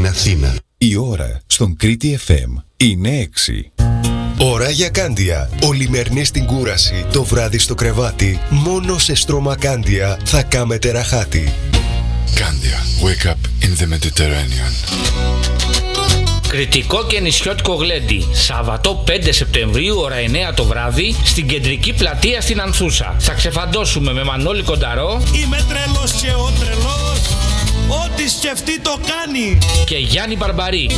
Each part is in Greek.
στην Αθήνα. Η ώρα στον Κρήτη FM είναι 6. Ώρα για Κάντια. Ολημερινή στην κούραση, το βράδυ στο κρεβάτι. Μόνο σε στρώμα Κάντια θα κάμετε ραχάτι. Κάντια. Wake up in the Mediterranean. Κρητικό και νησιώτικο γλέντι. Σάββατο 5 Σεπτεμβρίου, ώρα 9 το βράδυ, στην κεντρική πλατεία στην Ανθούσα. Θα ξεφαντώσουμε με Μανώλη Κονταρό. Είμαι τρελός και ο τρελός, ό,τι σκεφτεί το κάνει. Και Γιάννη Μπαρμπαρή.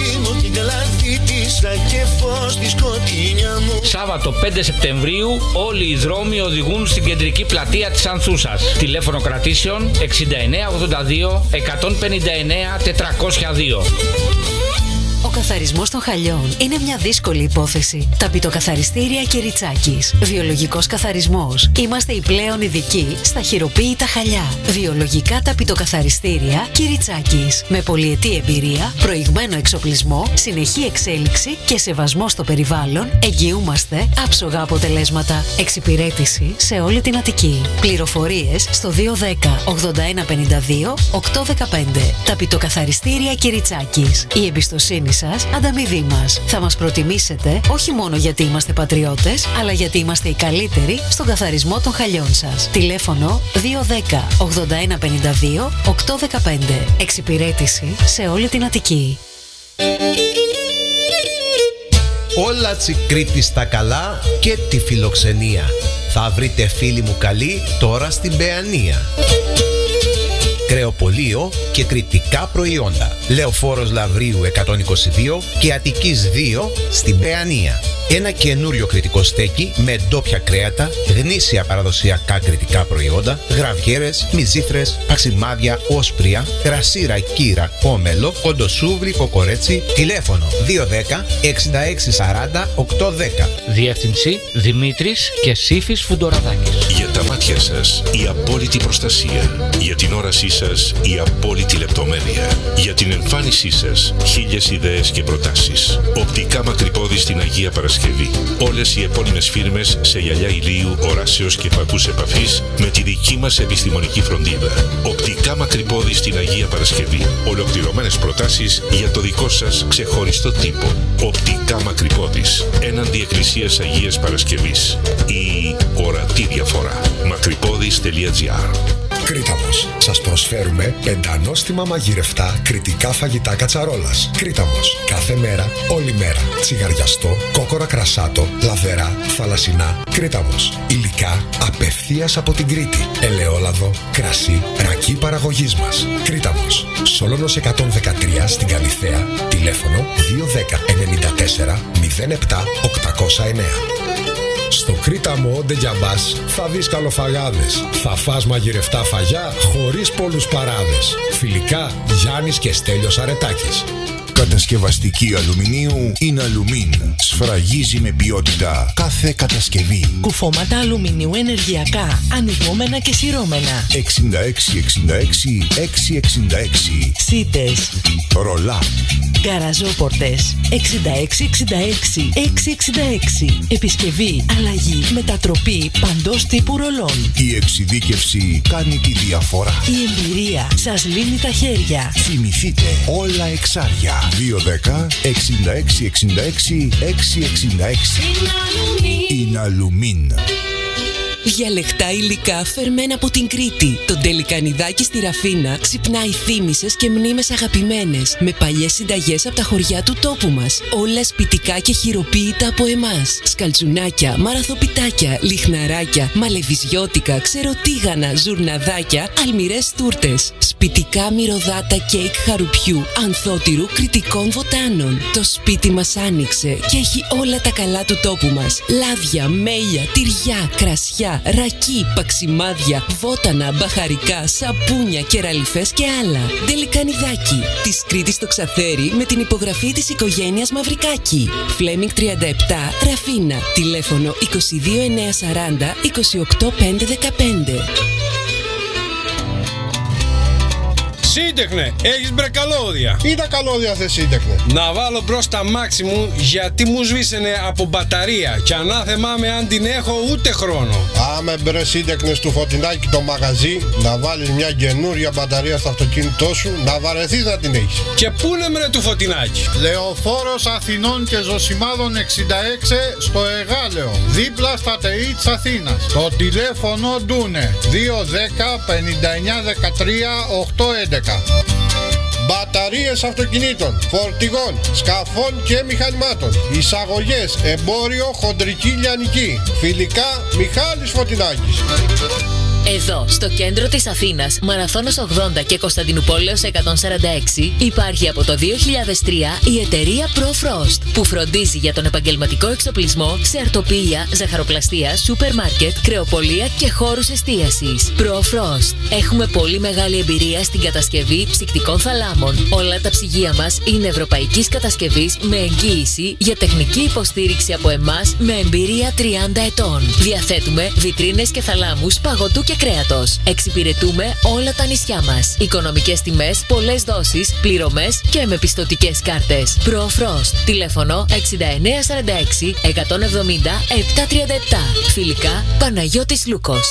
Σάββατο 5 Σεπτεμβρίου, όλοι οι δρόμοι οδηγούν στην κεντρική πλατεία της Ανθούσας. Τηλέφωνο κρατήσεων 6982 159 402. Ο καθαρισμός των χαλιών είναι μια δύσκολη υπόθεση. Ταπητοκαθαριστήρια Κεριτσάκης. Βιολογικός καθαρισμός. Είμαστε οι πλέον ειδικοί στα χειροποίητα χαλιά. Βιολογικά ταπητοκαθαριστήρια Κεριτσάκης. Με πολυετή εμπειρία, προηγμένο εξοπλισμό, συνεχή εξέλιξη και σεβασμό στο περιβάλλον, εγγυούμαστε άψογα αποτελέσματα. Εξυπηρέτηση σε όλη την Αττική. Πληροφορίες στο 210 81 52 815. Ταπητοκαθαριστήρια Κεριτσάκης. Η εμπιστοσύνη σας, ανταμοιβή μας. Θα μας προτιμήσετε όχι μόνο γιατί είμαστε πατριώτες, αλλά γιατί είμαστε οι καλύτεροι στον καθαρισμό των χαλιών σας. Τηλέφωνο 210 81 52 815. Εξυπηρέτηση σε όλη την Αττική. Όλα Κρήτη στα καλά και τη φιλοξενία. Θα βρείτε φίλοι μου καλοί τώρα στην Παιανία. Κρεοπωλείο και κρητικά προϊόντα. Λεωφόρος Λαβρίου 122 και Αττικής 2 στην Παιανία. Ένα καινούριο κρητικό στέκι με ντόπια κρέατα, γνήσια παραδοσιακά κρητικά προϊόντα, γραβιέρες, μυζήθρες, παξιμάδια, όσπρια, κρασίρα, κύρα, όμελο, κοντοσούβλι, κοκορέτσι. Τηλέφωνο 210 66 40 810. Διεύθυνση Δημήτρης και Σύφης Φουντοραδάκης. Για τα μάτια σας η απόλυτη προστασία. Για την όρασή σας η απόλυτη λεπτομέρεια. Για την εμφάνισή σας 1000 ιδέες και προτάσεις. Οπτικά Μακρυπόδη στην Αγία Παρασκευή. Όλες οι επώνυμες φίρμες σε γυαλιά ηλίου, οράσεως και φακούς επαφής με τη δική μας επιστημονική φροντίδα. Οπτικά Μακρυπόδη στην Αγία Παρασκευή. Ολοκληρωμένες προτάσεις για το δικό σας ξεχωριστό τύπο. Οπτικά Μακρυπόδης. Έναντι Εκκλησίας Αγίας Παρασκευής. Η ορατή διαφορά. Μακρυπόδης.gr. Κρήταμος. Σας προσφέρουμε πεντανόστιμα μαγειρευτά κρητικά φαγητά κατσαρόλας. Κρήταμος. Κάθε μέρα, όλη μέρα. Τσιγαριαστό, κόκορα κρασάτο, λαδερά, θαλασσινά. Κρήταμος. Υλικά απευθείας από την Κρήτη. Ελαιόλαδο, κρασί, ρακί παραγωγής μας. Κρήταμος. Σόλωνος 113 στην Καλιθέα. Τηλέφωνο 210 94 07 809. Στο Κρήταμο Όντε Γιαμπάς θα δεις καλοφαγάδες. Θα φας μαγειρευτά φαγιά χωρίς πολλούς παράδες. Φιλικά, Γιάννης και Στέλιος Αρετάκης. Κατασκευαστική αλουμινίου είναι Αλουμίν. Σφραγίζει με ποιότητα κάθε κατασκευή. Κουφώματα αλουμινίου ενεργειακά, ανοιγόμενα και σειρώμενα. 6666 666. Σίτες. Ρολά. Γκαραζόπορτες 6666 666. Επισκευή, αλλαγή, μετατροπή παντός τύπου ρολών. Η εξειδίκευση κάνει τη διαφορά. Η εμπειρία σας λύνει τα χέρια. Θυμηθείτε όλα εξάρια. 210 6666 666. Είναι Αλουμίν. Διαλεκτά υλικά φερμένα από την Κρήτη. Το Ντελικανιδάκι στη Ραφίνα ξυπνάει θύμησες και μνήμες αγαπημένες, με παλιές συνταγές από τα χωριά του τόπου μας. Όλα σπιτικά και χειροποίητα από εμάς. Σκαλτσουνάκια, μαραθοπιτάκια, λιχναράκια, μαλεβιζιώτικα, ξεροτίγανα, ζουρναδάκια, αλμυρές τούρτες. Σπιτικά μυρωδάτα κέικ χαρουπιού, ανθότυρου, κρητικών βοτάνων. Το σπίτι μας άνοιξε και έχει όλα τα καλά του τόπου μας. Λάδια, μέλια, τυριά, κρασιά, ρακί, παξιμάδια, βότανα, μπαχαρικά, σαπούνια, κεραλιφές και άλλα. Ντελικανιδάκι της Κρήτης στο Ξαθέρι με την υπογραφή της οικογένειας Μαυρικάκη. Φλέμινγκ 37, Ραφίνα. Τηλέφωνο 22940 28515. Σύντεχνε, έχεις μπρε καλώδια. Τι τα καλώδια θες σύντεχνε? Να βάλω μπρος τα μάξι μου γιατί μου σβήσαινε από μπαταρία και ανάθεμά με αν την έχω ούτε χρόνο. Πάμε μπρε σύντεκνες του Φωτεινάκη το μαγαζί, να βάλεις μια καινούρια μπαταρία στο αυτοκίνητό σου, να βαρεθείς να την έχεις. Και πού είναι μπρε του Φωτεινάκη? Λεωφόρος Αθηνών και Ζωσιμάδων 66 στο Εγάλεο, δίπλα στα ΤΕΗ της Αθήνας. Το τηλέφωνο ντούνε 210 59 13 811. Μπαταρίες αυτοκινήτων, φορτηγών, σκαφών και μηχανημάτων. Εισαγωγές, εμπόριο, χοντρική λιανική. Φιλικά, Μιχάλης Φωτεινάκης. Εδώ, στο κέντρο της Αθήνας, Μαραθώνος 80 και Κωνσταντινουπόλεως 146, υπάρχει από το 2003 η εταιρεία ProFrost, που φροντίζει για τον επαγγελματικό εξοπλισμό σε αρτοποιεία, ζαχαροπλαστεία, σούπερ μάρκετ, κρεοπολία και χώρους εστίασης. ProFrost. Έχουμε πολύ μεγάλη εμπειρία στην κατασκευή ψυκτικών θαλάμων. Όλα τα ψυγεία μας είναι ευρωπαϊκής κατασκευής με εγγύηση για τεχνική υποστήριξη από εμάς με εμπειρία 30 ετών. Διαθέτουμε βιτρίνες και θαλάμους παγωτού και κρέατος. Εξυπηρετούμε όλα τα νησιά μας. Οικονομικές τιμές, πολλές δόσεις, πληρωμές και με πιστωτικές κάρτες. ProFrost. Τηλέφωνο 6946 170 737. Φιλικά, Παναγιώτης Λούκος.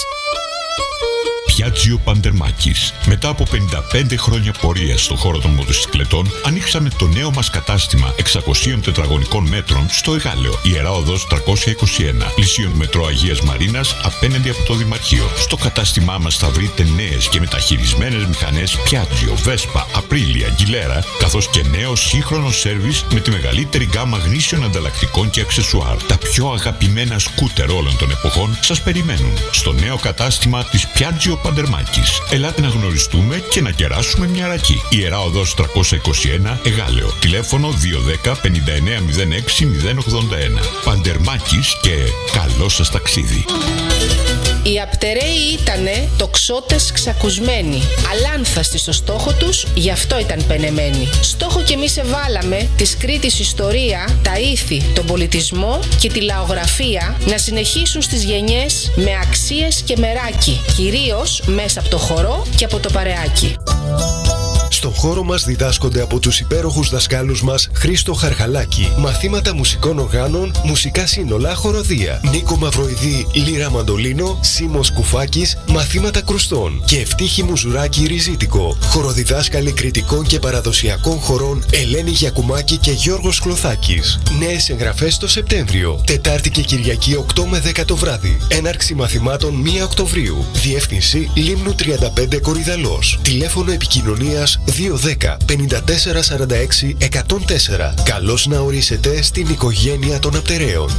Πιάτζιο Παντερμάκης. Μετά από 55 χρόνια πορείας στον χώρο των μοτοσυκλετών, ανοίξαμε το νέο μας κατάστημα 600 τετραγωνικών μέτρων στο Εγάλεο, Ιερά Οδός 321, πλησίον μετρό Αγίας Μαρίνας, απέναντι από το Δημαρχείο. Στο κατάστημά μας θα βρείτε νέες και μεταχειρισμένες μηχανές Πιάτζιο, Βέσπα, Απρίλια, Γκιλέρα, καθώς και νέο σύγχρονο σέρβις με τη μεγαλύτερη γκάμα γνήσιων ανταλλακτικών και αξεσουάρ. Τα πιο αγαπημένα σκούτερ όλων των εποχών σας περιμένουν στο νέο κατάστημα της Πιάτζιο Παντερμάκης. Ελάτε να γνωριστούμε και να κεράσουμε μια ρακή. Ιερά Οδός 321, Εγάλεο. Τηλέφωνο 210 59 06 081. Παντερμάκης και καλό σας ταξίδι. Οι Απτεραίοι ήτανε τοξότες ξακουσμένοι, αλάνθαστοι στο στόχο τους, γι' αυτό ήταν πενεμένοι. Στόχο κι εμείς εβάλαμε της Κρήτης ιστορία, τα ήθη, τον πολιτισμό και τη λαογραφία να συνεχίσουν στις γενιές με αξίες και μεράκι, κυρίως μέσα από το χορό και από το παρεάκι. Στον χώρο μας διδάσκονται από τους υπέροχους δασκάλους μας Χρήστο Χαρχαλάκη μαθήματα μουσικών οργάνων, μουσικά σύνολα, χοροδία, Νίκο Μαυροειδή, λύρα μαντολίνο, Σίμος Κουφάκης, μαθήματα κρουστών και Ευτύχη Μουζουράκη ριζίτικο. Χοροδιδάσκαλοι κριτικών και παραδοσιακών χορών Ελένη Γιακουμάκη και Γιώργος Κλωθάκης. Νέες εγγραφές το Σεπτέμβριο, Τετάρτη και Κυριακή 8 με 10 το βράδυ. Έναρξη μαθημάτων 1 Οκτωβρίου. Διεύθυνση Λίμνου 35 Κορυδαλός. Τηλέφωνο επικοινωνίας 210 54 46 104. Καλώς να ορίσετε στην οικογένεια των Απτεραίων.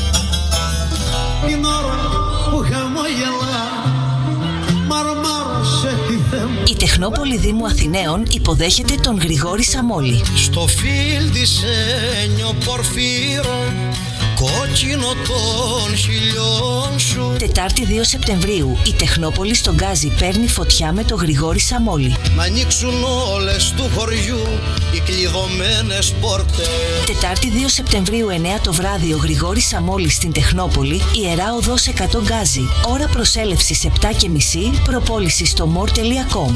Η Τεχνόπολη Δήμου Αθηναίων υποδέχεται τον Γρηγόρη Σαμόλη. Στο φιλ της ένιο πορφύρο, κόκκινο των χιλιών σου. Τετάρτη 2 Σεπτεμβρίου η Τεχνόπολη στον Γκάζι παίρνει φωτιά με τον Γρηγόρη Σαμόλη. Μ' ανοίξουν όλες του χωριού οι κλειδωμένες πόρτες. Τετάρτη 2 Σεπτεμβρίου 9 το βράδυ ο Γρηγόρης Σαμόλης στην Τεχνόπολη, Ιερά Οδός 100 Γκάζι. Ώρα προσέλευσης 7:30, προπόληση στο more.com.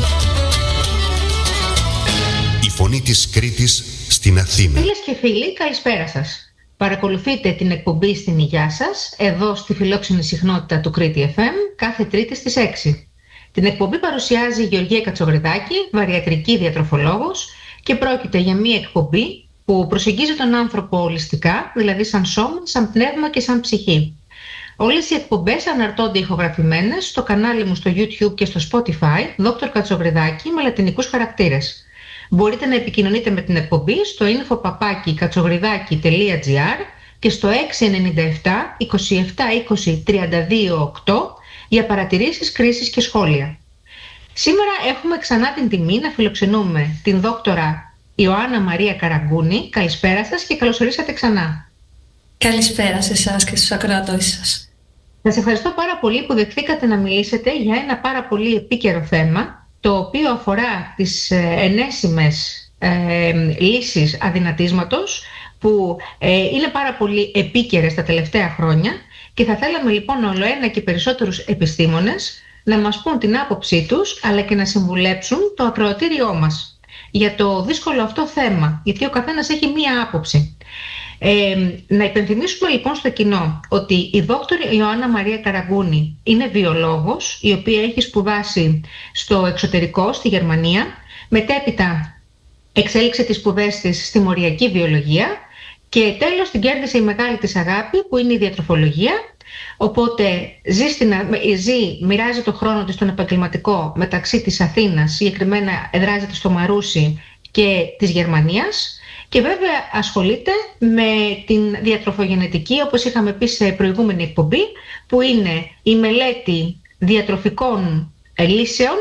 Η φωνή της Κρήτης στην Αθήνα. Φίλες και φίλοι, καλησπέρα σας. Παρακολουθείτε την εκπομπή στην υγειά σας, εδώ στη φιλόξενη συχνότητα του Κρήτη FM, κάθε Τρίτη στις 6. Την εκπομπή παρουσιάζει η Γεωργία Κατσογριδάκη, βαριατρική διατροφολόγος, και πρόκειται για μία εκπομπή που προσεγγίζει τον άνθρωπο ολιστικά, δηλαδή σαν σώμα, σαν πνεύμα και σαν ψυχή. Όλες οι εκπομπές αναρτώνται ηχογραφημένες στο κανάλι μου στο YouTube και στο Spotify, Dr. Κατσογριδάκη, με λατινικούς χαρακτήρες. Μπορείτε να επικοινωνείτε με την εκπομπή στο info@katsogridaki.gr και στο 697 27 20 32 8 για παρατηρήσεις, κρίσεις και σχόλια. Σήμερα έχουμε ξανά την τιμή να φιλοξενούμε την δόκτορα Ιωάννα Μαρία Καραγκούνη. Καλησπέρα σας και καλώς ορίσατε ξανά. Καλησπέρα σε εσάς και στους ακροατές σας. Σας ευχαριστώ πάρα πολύ που δεχθήκατε να μιλήσετε για ένα πάρα πολύ επίκαιρο θέμα, το οποίο αφορά τις ενέσιμες λύσεις αδυνατίσματος που είναι πάρα πολύ επίκαιρες τα τελευταία χρόνια, και θα θέλαμε λοιπόν ολοένα και περισσότερους επιστήμονες να μας πούν την άποψή τους, αλλά και να συμβουλέψουν το ακροατήριό μας για το δύσκολο αυτό θέμα, γιατί ο καθένας έχει μία άποψη. Να υπενθυμίσουμε λοιπόν στο κοινό ότι η δόκτωρ Ιωάννα Μαρία Καραγκούνη είναι βιολόγος, η οποία έχει σπουδάσει στο εξωτερικό, στη Γερμανία. Μετέπειτα εξέλιξε τις σπουδές της στη μοριακή βιολογία και τέλος την κέρδισε η μεγάλη της αγάπη που είναι η διατροφολογία. Οπότε μοιράζει το χρόνο της στον επαγγελματικό μεταξύ της Αθήνας, συγκεκριμένα εδράζεται στο Μαρούσι, και της Γερμανίας, και βέβαια ασχολείται με την διατροφογενετική, όπως είχαμε πει σε προηγούμενη εκπομπή, που είναι η μελέτη διατροφικών λύσεων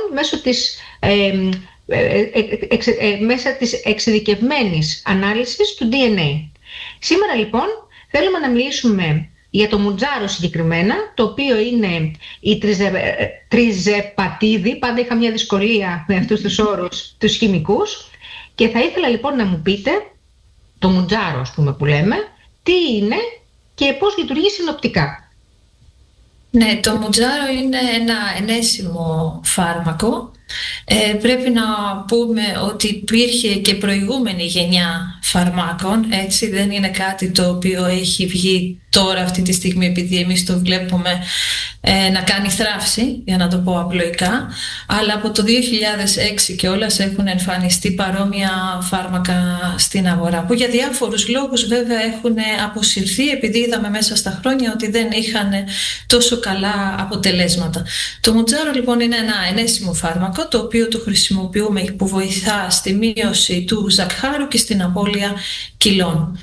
μέσα της εξειδικευμένης ανάλυσης του DNA. Σήμερα λοιπόν θέλουμε να μιλήσουμε για το μουτζάρο συγκεκριμένα, το οποίο είναι η τριζεπατίδη. Πάντα είχα μια δυσκολία με αυτούς τους όρους τους χημικούς, και θα ήθελα λοιπόν να μου πείτε το μουτζάρο, ας πούμε, που λέμε, τι είναι και πώς λειτουργεί συνοπτικά. Ναι, το μουτζάρο είναι ένα ενέσιμο φάρμακο. Πρέπει να πούμε ότι υπήρχε και προηγούμενη γενιά φαρμάκων, έτσι, δεν είναι κάτι το οποίο έχει βγει τώρα αυτή τη στιγμή επειδή εμείς το βλέπουμε να κάνει θράψη, για να το πω απλοϊκά, αλλά από το 2006 και όλας έχουν εμφανιστεί παρόμοια φάρμακα στην αγορά, που για διάφορους λόγους βέβαια έχουν αποσυρθεί, επειδή είδαμε μέσα στα χρόνια ότι δεν είχαν τόσο καλά αποτελέσματα. Το μουτζάρο λοιπόν είναι ένα ενέσιμο φάρμακο, το οποίο το χρησιμοποιούμε που βοηθά στη μείωση του ζαχάρου και στην απώλεια κιλών.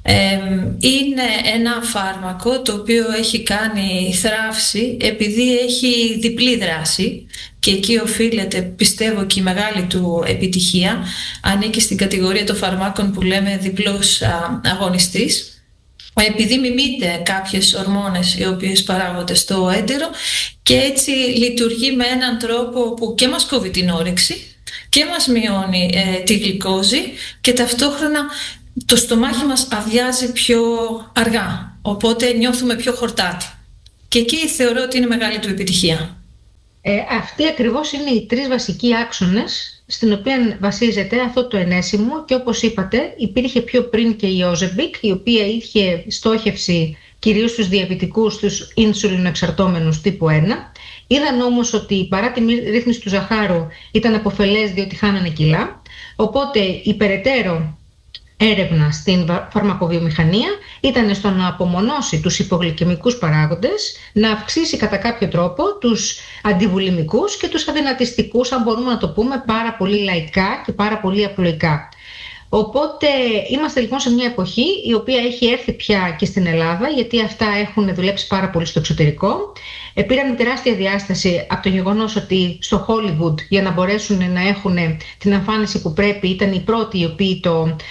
Είναι ένα φάρμακο το οποίο έχει κάνει θράψη επειδή έχει διπλή δράση, και εκεί οφείλεται, πιστεύω, και η μεγάλη του επιτυχία. Ανήκει στην κατηγορία των φαρμάκων που λέμε διπλός αγωνιστής, επειδή μιμείται κάποιες ορμόνες οι οποίες παράγονται στο έντερο, και έτσι λειτουργεί με έναν τρόπο που και μας κόβει την όρεξη και μας μειώνει τη γλυκόζη, και ταυτόχρονα το στομάχι μας αδειάζει πιο αργά, οπότε νιώθουμε πιο χορτάτη. Και εκεί θεωρώ ότι είναι μεγάλη του επιτυχία. Αυτοί ακριβώς είναι οι τρεις βασικοί άξονες στην οποία βασίζεται αυτό το ενέσιμο, και όπως είπατε υπήρχε πιο πριν και η Ozempic, η οποία είχε στόχευση κυρίως στους διαβητικούς, τους ίνσουλινοεξαρτώμενους τύπου 1. Είδαν όμως ότι παρά τη ρύθμιση του ζαχάρου ήταν αποφελές διότι χάνανε κιλά, οπότε η περαιτέρω έρευνα στην φαρμακοβιομηχανία ήταν στο να απομονώσει τους υπογλυκαιμικούς παράγοντες, να αυξήσει κατά κάποιο τρόπο τους αντιβουλημικούς και τους αδυνατιστικούς, αν μπορούμε να το πούμε πάρα πολύ λαϊκά και πάρα πολύ απλοϊκά. Οπότε είμαστε λοιπόν σε μια εποχή η οποία έχει έρθει πια και στην Ελλάδα, γιατί αυτά έχουν δουλέψει πάρα πολύ στο εξωτερικό. Πήραν τεράστια διάσταση από το γεγονός ότι στο Hollywood, για να μπορέσουν να έχουν την εμφάνιση που πρέπει, ήταν οι πρώτοι οι οποίοι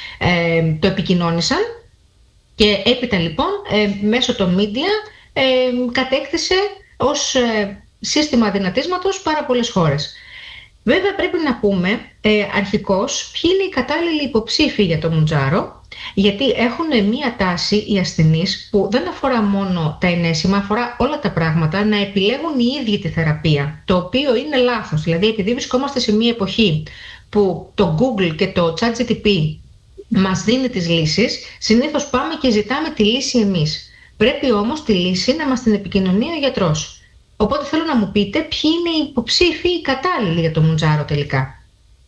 το επικοινώνησαν, και έπειτα λοιπόν μέσω των media κατέκτησε ως σύστημα δυνατίσματος πάρα πολλές χώρες. Βέβαια πρέπει να πούμε αρχικώς ποιοι είναι οι κατάλληλοι υποψήφοι για το μουτζάρο, γιατί έχουν μία τάση οι ασθενείς που δεν αφορά μόνο τα ενέσιμα, αφορά όλα τα πράγματα, να επιλέγουν οι ίδιοι τη θεραπεία, το οποίο είναι λάθος. Δηλαδή επειδή βρισκόμαστε σε μία εποχή που το Google και το ChatGPT μας δίνει τις λύσεις, συνήθως πάμε και ζητάμε τη λύση εμείς. Πρέπει όμως τη λύση να μας την επικοινωνεί ο γιατρός. Οπότε θέλω να μου πείτε ποιοι είναι οι υποψήφοι, οι κατάλληλοι για το μουτζάρο τελικά.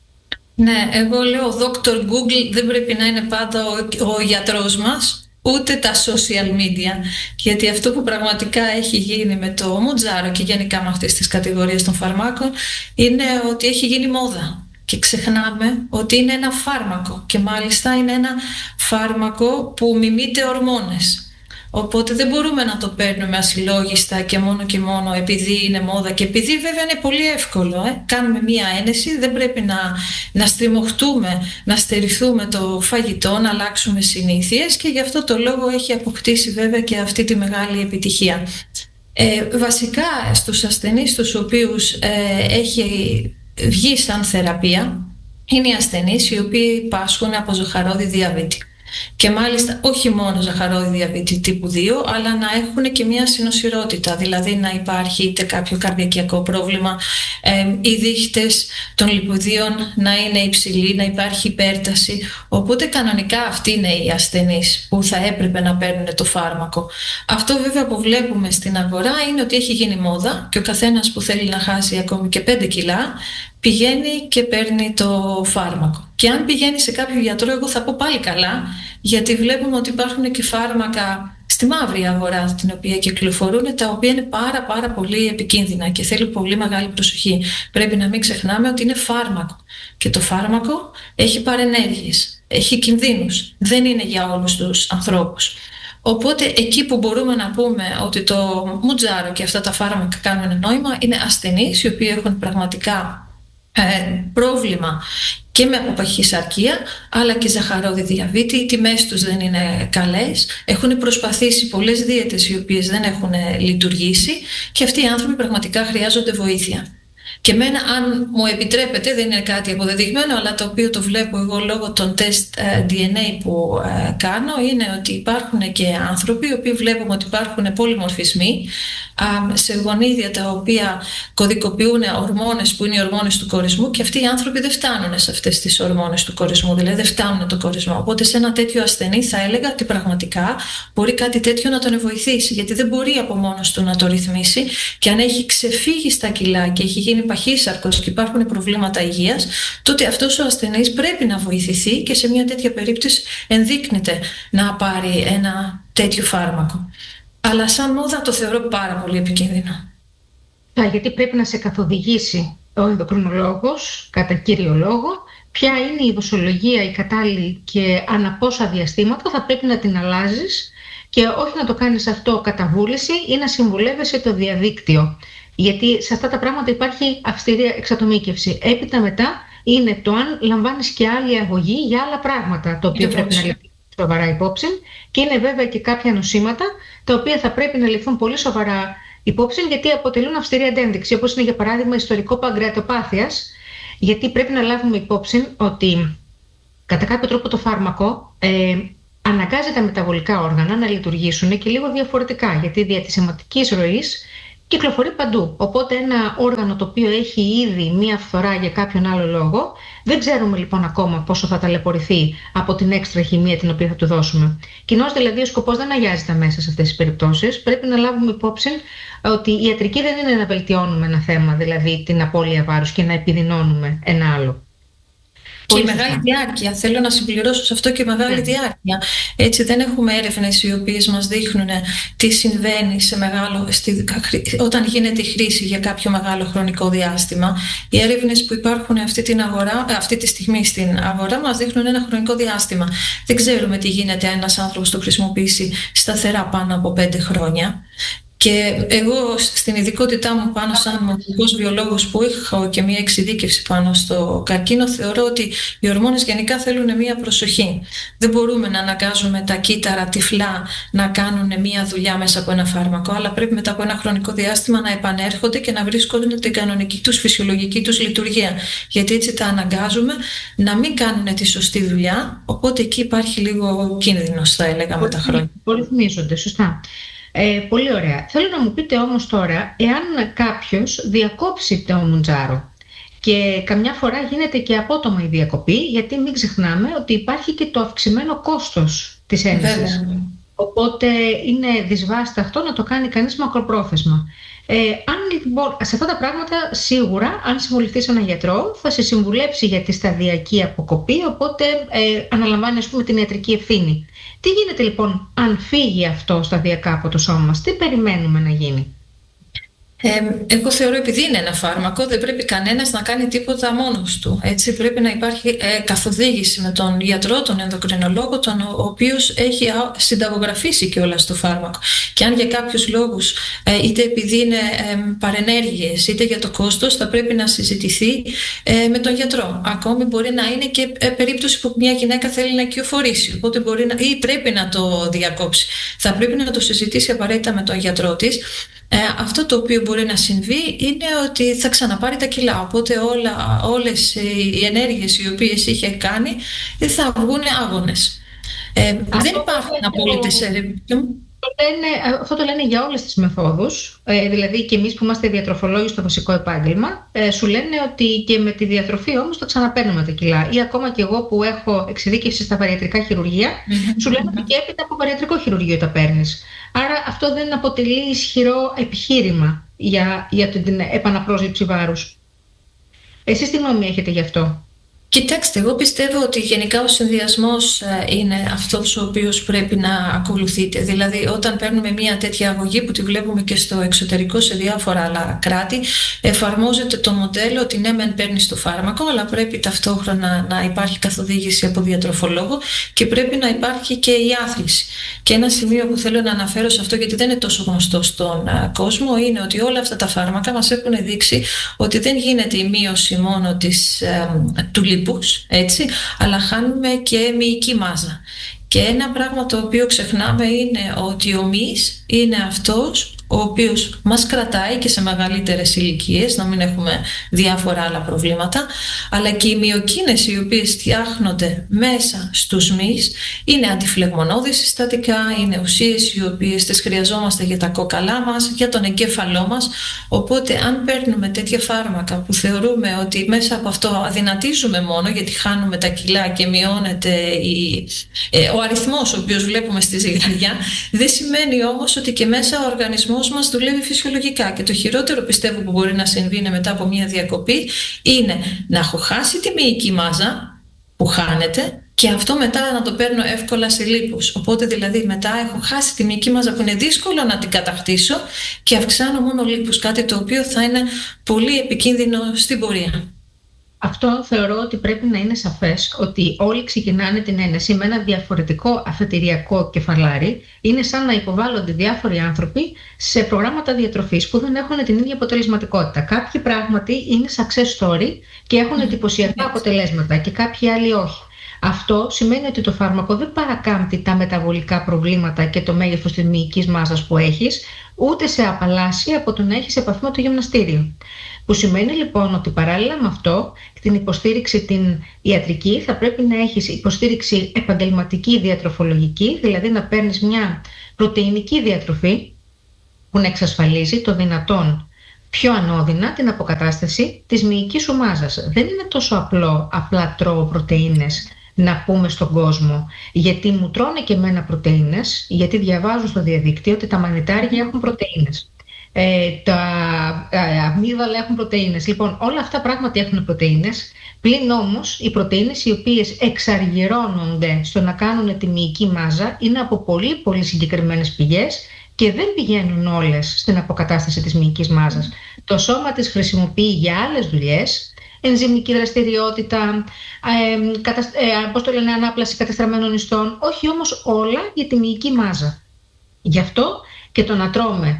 Ναι, εγώ λέω ο Dr. Google δεν πρέπει να είναι πάντα ο γιατρός μας, ούτε τα social media. Γιατί αυτό που πραγματικά έχει γίνει με το μουτζάρο και γενικά με αυτές τις κατηγορίες των φαρμάκων είναι ότι έχει γίνει μόδα. Και ξεχνάμε ότι είναι ένα φάρμακο, και μάλιστα είναι ένα φάρμακο που μιμείται ορμόνες. Οπότε δεν μπορούμε να το παίρνουμε ασυλλόγιστα και μόνο επειδή είναι μόδα, και επειδή βέβαια είναι πολύ εύκολο. Κάνουμε μία ένεση, δεν πρέπει να στριμωχτούμε, να στερηθούμε το φαγητό, να αλλάξουμε συνήθειες, και γι' αυτό το λόγο έχει αποκτήσει βέβαια και αυτή τη μεγάλη επιτυχία. Βασικά στους ασθενείς τους οποίους έχει βγει σαν θεραπεία είναι οι ασθενείς οι οποίοι πάσχουν από ζαχαρώδη διαβήτη. Και μάλιστα όχι μόνο ζαχαρόδι διαβήτη τύπου 2, αλλά να έχουν και μια συνοσιρότητα, δηλαδή να υπάρχει είτε κάποιο καρδιακιακό πρόβλημα, οι δείχτες των λιπιδίων να είναι υψηλοί, να υπάρχει υπέρταση. Οπότε κανονικά αυτοί είναι οι ασθενείς που θα έπρεπε να παίρνουν το φάρμακο. Αυτό βέβαια που βλέπουμε στην αγορά είναι ότι έχει γίνει μόδα και ο καθένας που θέλει να χάσει ακόμη και 5 κιλά πηγαίνει και παίρνει το φάρμακο. Και αν πηγαίνει σε κάποιο γιατρό, εγώ θα πω πάλι καλά, γιατί βλέπουμε ότι υπάρχουν και φάρμακα στη μαύρη αγορά την οποία κυκλοφορούν, τα οποία είναι πάρα πολύ επικίνδυνα και θέλει πολύ μεγάλη προσοχή. Πρέπει να μην ξεχνάμε ότι είναι φάρμακο και το φάρμακο έχει παρενέργειες, έχει κινδύνους, δεν είναι για όλους τους ανθρώπους. Οπότε εκεί που μπορούμε να πούμε ότι το Mounjaro και αυτά τα φάρμακα κάνουν νόημα είναι ασθενείς οι οποίοι έχουν πραγματικά πρόβλημα και με αποπαχυσαρκία αλλά και ζαχαρόδι διαβήτη, οι τιμές τους δεν είναι καλές, έχουν προσπαθήσει πολλές δίαιτες οι οποίες δεν έχουν λειτουργήσει και αυτοί οι άνθρωποι πραγματικά χρειάζονται βοήθεια. Και εμένα, αν μου επιτρέπετε, δεν είναι κάτι αποδεδειγμένο, αλλά το οποίο το βλέπω εγώ λόγω των τεστ DNA που κάνω, είναι ότι υπάρχουν και άνθρωποι οι οποίοι βλέπουμε ότι υπάρχουν πολυμορφισμοί σε γονίδια τα οποία κωδικοποιούν ορμόνες που είναι οι ορμόνες του κορισμού και αυτοί οι άνθρωποι δεν φτάνουν σε αυτές τις ορμόνες του κορισμού, δηλαδή δεν φτάνουν τον κορισμό. Οπότε σε ένα τέτοιο ασθενή θα έλεγα ότι πραγματικά μπορεί κάτι τέτοιο να τον βοηθήσει, γιατί δεν μπορεί από μόνος του να το ρυθμίσει και αν έχει ξεφύγει στα κιλά και έχει γίνει παχύσαρκος και υπάρχουν προβλήματα υγείας, τότε αυτός ο ασθενής πρέπει να βοηθηθεί και σε μια τέτοια περίπτωση ενδείκνυται να πάρει ένα τέτοιο φάρμακο. Αλλά σαν μόδα το θεωρώ πάρα πολύ επικίνδυνο. Γιατί πρέπει να σε καθοδηγήσει ο ενδοκρινολόγος, κατά κύριο λόγο, ποια είναι η δοσολογία, η κατάλληλη και ανά πόσα διαστήματα θα πρέπει να την αλλάζεις και όχι να το κάνεις αυτό κατά βούληση ή να συμβουλεύεσαι το διαδίκτυο. Γιατί σε αυτά τα πράγματα υπάρχει αυστηρή εξατομίκευση. Έπειτα μετά είναι το αν λαμβάνεις και άλλη αγωγή για άλλα πράγματα, το οποίο πρέπει να ληφθεί σοβαρά υπόψη. Και είναι βέβαια και κάποια νοσήματα τα οποία θα πρέπει να ληφθούν πολύ σοβαρά υπόψη, γιατί αποτελούν αυστηρή αντένδειξη, όπως είναι για παράδειγμα ιστορικό παγκρεατοπάθειας, γιατί πρέπει να λάβουμε υπόψη ότι κατά κάποιο τρόπο το φάρμακο αναγκάζει τα μεταβολικά όργανα να λειτουργήσουν και λίγο διαφορετικά, γιατί δια της αιματικής ροής κυκλοφορεί παντού. Οπότε ένα όργανο το οποίο έχει ήδη μία φθορά για κάποιον άλλο λόγο, δεν ξέρουμε λοιπόν ακόμα πόσο θα ταλαιπωρηθεί από την έξτρα χημεία την οποία θα του δώσουμε. Κοινώς δηλαδή ο σκοπός δεν αγιάζεται μέσα σε αυτές τις περιπτώσεις. Πρέπει να λάβουμε υπόψη ότι η ιατρική δεν είναι να βελτιώνουμε ένα θέμα, δηλαδή την απώλεια βάρους και να επιδεινώνουμε ένα άλλο. Και η μεγάλη διάρκεια, θέλω να συμπληρώσω σε αυτό και η μεγάλη διάρκεια. Έτσι δεν έχουμε έρευνες οι οποίες μας δείχνουν τι συμβαίνει όταν γίνεται η χρήση για κάποιο μεγάλο χρονικό διάστημα. Οι έρευνες που υπάρχουν αυτή τη στιγμή στην αγορά μας δείχνουν ένα χρονικό διάστημα. Δεν ξέρουμε τι γίνεται αν ένας άνθρωπος το χρησιμοποιήσει σταθερά πάνω από 5 χρόνια. Και εγώ στην ειδικότητά μου πάνω σαν μολυκός βιολόγος που έχω και μια εξειδίκευση πάνω στο καρκίνο, θεωρώ ότι οι ορμόνες γενικά θέλουν μια προσοχή. Δεν μπορούμε να αναγκάζουμε τα κύτταρα τυφλά να κάνουν μια δουλειά μέσα από ένα φάρμακο, αλλά πρέπει μετά από ένα χρονικό διάστημα να επανέρχονται και να βρίσκονται την κανονική τους, φυσιολογική τους λειτουργία. Γιατί έτσι τα αναγκάζουμε να μην κάνουν τη σωστή δουλειά, οπότε εκεί υπάρχει λίγο κίνδυνος, θα έλεγα, με τα χρόνια. Πολυθυμίζονται, σωστά. Πολύ ωραία. Θέλω να μου πείτε όμως τώρα, εάν κάποιος διακόψει το Mounjaro και καμιά φορά γίνεται και απότομα η διακοπή, γιατί μην ξεχνάμε ότι υπάρχει και το αυξημένο κόστος της ένδυσης. Οπότε είναι δυσβάσταχτο να το κάνει κανείς μακροπρόθεσμα. Σε αυτά τα πράγματα σίγουρα, αν συμβουλευτείς έναν γιατρό, θα σε συμβουλέψει για τη σταδιακή αποκοπή, οπότε αναλαμβάνει ας πούμε την ιατρική ευθύνη. Τι γίνεται λοιπόν αν φύγει αυτό σταδιακά από το σώμα μας, τι περιμένουμε να γίνει? Εγώ θεωρώ, επειδή είναι ένα φάρμακο, δεν πρέπει κανένας να κάνει τίποτα μόνος του. Έτσι, πρέπει να υπάρχει καθοδήγηση με τον γιατρό, τον ενδοκρινολόγο, ο οποίος έχει συνταγογραφήσει κιόλας το φάρμακο. Και αν για κάποιους λόγους, είτε επειδή είναι παρενέργειες, είτε για το κόστος, θα πρέπει να συζητηθεί με τον γιατρό. Ακόμη μπορεί να είναι και περίπτωση που μια γυναίκα θέλει να κυοφορήσει, οπότε ή πρέπει να το διακόψει. Θα πρέπει να το συζητήσει απαραίτητα με τον γιατρό της. Αυτό το οποίο μπορεί να συμβεί είναι ότι θα ξαναπάρει τα κιλά, οπότε όλες οι ενέργειες οι οποίες είχε κάνει θα βγουν άγονες. Δεν υπάρχουν απόλυτες έρευνες. Αυτό το λένε για όλες τις μεθόδους, δηλαδή και εμείς που είμαστε διατροφολόγοι στο βασικό επάγγελμα, σου λένε ότι και με τη διατροφή όμως το ξαναπαίρνουμε τα κιλά. Ή ακόμα και εγώ που έχω εξειδίκευση στα βαριατρικά χειρουργεία, σου λένε ότι και έπειτα από βαριατρικό χειρουργείο τα παίρνεις. Άρα αυτό δεν αποτελεί ισχυρό επιχείρημα για την επαναπρόσληψη βάρους. Εσείς τι γνώμη έχετε γι' αυτό? Κοιτάξτε, εγώ πιστεύω ότι γενικά ο συνδυασμός είναι αυτός ο οποίος πρέπει να ακολουθείτε. Δηλαδή, όταν παίρνουμε μια τέτοια αγωγή που τη βλέπουμε και στο εξωτερικό σε διάφορα άλλα κράτη, εφαρμόζεται το μοντέλο ότι ναι, μεν παίρνεις το φάρμακο, αλλά πρέπει ταυτόχρονα να υπάρχει καθοδήγηση από διατροφολόγο και πρέπει να υπάρχει και η άθληση. Και ένα σημείο που θέλω να αναφέρω σε αυτό, γιατί δεν είναι τόσο γνωστό στον κόσμο, είναι ότι όλα αυτά τα φάρμακα μας έχουν δείξει ότι δεν γίνεται η μείωση μόνο του λίπους, έτσι, αλλά χάνουμε και μυϊκή μάζα. Και ένα πράγμα το οποίο ξεχνάμε είναι ότι ο μυς είναι αυτός ο οποίος μας κρατάει και σε μεγαλύτερες ηλικίες, να μην έχουμε διάφορα άλλα προβλήματα, αλλά και οι μυοκίνες οι οποίες φτιάχνονται μέσα στους μυς είναι αντιφλεγμονώδεις συστατικά, είναι ουσίες οι οποίες τις χρειαζόμαστε για τα κόκαλά μας, για τον εγκέφαλό μας. Οπότε αν παίρνουμε τέτοια φάρμακα που θεωρούμε ότι μέσα από αυτό αδυνατίζουμε μόνο γιατί χάνουμε τα κιλά και μειώνεται ο αριθμός ο οποίος βλέπουμε στη ζυγαριά, δεν σημαίνει όμως ότι και μέσα ο οργανισμός μας δουλεύει φυσιολογικά. Και το χειρότερο πιστεύω που μπορεί να συμβεί είναι μετά από μια διακοπή είναι να έχω χάσει τη μυϊκή μάζα που χάνεται και αυτό μετά να το παίρνω εύκολα σε λίπους. Οπότε δηλαδή μετά έχω χάσει τη μυϊκή μάζα που είναι δύσκολο να την κατακτήσω και αυξάνω μόνο λίπους, κάτι το οποίο θα είναι πολύ επικίνδυνο στην πορεία. Αυτό θεωρώ ότι πρέπει να είναι σαφές, ότι όλοι ξεκινάνε την ένεση με ένα διαφορετικό αφετηριακό κεφαλάρι. Είναι σαν να υποβάλλονται διάφοροι άνθρωποι σε προγράμματα διατροφής που δεν έχουν την ίδια αποτελεσματικότητα. Κάποιοι πράγματι είναι success story και έχουν εντυπωσιακά αποτελέσματα και κάποιοι άλλοι όχι. Αυτό σημαίνει ότι το φάρμακο δεν παρακάμπτει τα μεταβολικά προβλήματα και το μέγεθος της μυϊκής μάζας που έχεις, ούτε σε απαλλάσσει από το να έχεις επαφή με το γυμναστήριο. Που σημαίνει λοιπόν ότι παράλληλα με αυτό, την υποστήριξη την ιατρική, θα πρέπει να έχεις υποστήριξη επαγγελματική διατροφολογική, δηλαδή να παίρνεις μια πρωτεϊνική διατροφή που να εξασφαλίζει το δυνατόν πιο ανώδυνα την αποκατάσταση της μυϊκής σου μάζας. Δεν είναι τόσο απλά τρώω πρωτεΐνες να πούμε στον κόσμο, γιατί μου τρώνε και εμένα πρωτεΐνες, γιατί διαβάζω στο διαδίκτυο ότι τα μανιτάρια έχουν πρωτεΐνες. Τα αμύγδαλα έχουν πρωτεΐνες. Λοιπόν, όλα αυτά πράγματι έχουν πρωτεΐνες, πλην όμως οι πρωτεΐνες οι οποίες εξαργυρώνονται στο να κάνουν τη μυϊκή μάζα είναι από πολύ πολύ συγκεκριμένες πηγές και δεν πηγαίνουν όλες στην αποκατάσταση της μυϊκής μάζας. Το σώμα τις χρησιμοποιεί για άλλες δουλειές, ενζυμική δραστηριότητα, ανάπλαση κατεστραμμένων ιστών, όχι όμως όλα για τη μυϊκή μάζα. Γι' αυτό και το να τρώμε,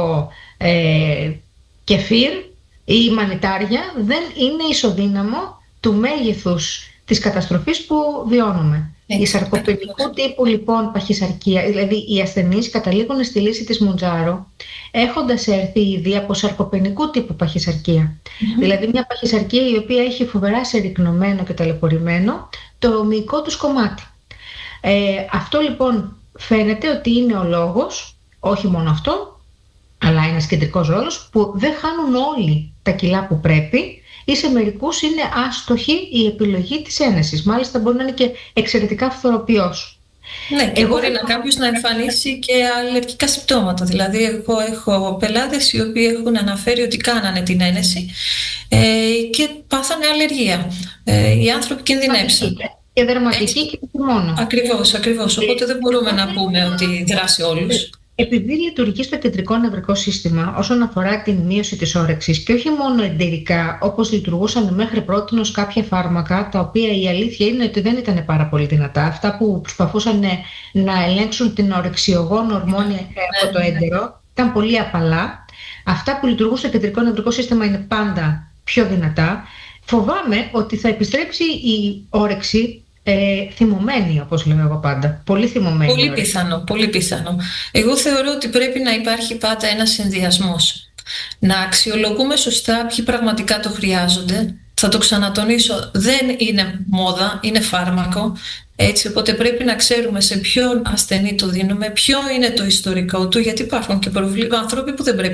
κεφίρ ή μανιτάρια δεν είναι ισοδύναμο του μέγεθους της καταστροφής που βιώνουμε. Η σαρκοπενικού τύπου λοιπόν παχυσαρκία, δηλαδή οι ασθενείς καταλήγουν στη λύση της Μουτζάρο έχοντας έρθει ήδη από σαρκοπενικού τύπου παχυσαρκία. Δηλαδή μια παχυσαρκία η οποία έχει φοβερά σερικνωμένο και ταλαιπωρημένο το μυϊκό τους κομμάτι. Αυτό λοιπόν φαίνεται ότι είναι ο λόγος, όχι μόνο αυτό, αλλά ένας κεντρικός ρόλος, που δεν χάνουν όλοι τα κιλά που πρέπει ή σε μερικούς είναι άστοχη η επιλογή της ένεσης. Μάλιστα μπορεί να είναι και εξαιρετικά φθοροποιός. Ναι, και μπορεί κάποιος να εμφανίσει και αλλεργικά συμπτώματα. Δηλαδή, εγώ έχω πελάτες οι οποίοι έχουν αναφέρει ότι κάνανε την ένεση και πάθανε αλλεργία. Οι άνθρωποι κινδυνεύσαν. Και δερματική και μόνο. Ακριβώς. Οπότε δεν μπορούμε να πούμε ότι δράσει όλους. Επειδή λειτουργεί στο κεντρικό νευρικό σύστημα όσον αφορά την μείωση της όρεξης και όχι μόνο εντερικά όπως λειτουργούσαν μέχρι πρότινος κάποια φάρμακα, τα οποία η αλήθεια είναι ότι δεν ήταν πάρα πολύ δυνατά, αυτά που προσπαθούσαν να ελέγξουν την ορεξιογόνο ορμόνια από το έντερο ήταν πολύ απαλά. Αυτά που λειτουργούν στο κεντρικό νευρικό σύστημα είναι πάντα πιο δυνατά. Φοβάμαι ότι θα επιστρέψει η όρεξη θυμωμένη, όπως λέω εγώ πάντα. Πολύ θυμωμένη. Πολύ πιθανό. Εγώ θεωρώ ότι πρέπει να υπάρχει πάντα ένας συνδυασμός. Να αξιολογούμε σωστά ποιοι πραγματικά το χρειάζονται. Θα το ξανατονίσω, δεν είναι μόδα, είναι φάρμακο. Έτσι, οπότε πρέπει να ξέρουμε σε ποιον ασθενή το δίνουμε, ποιο είναι το ιστορικό του, γιατί υπάρχουν και άνθρωποι που δεν πρέπει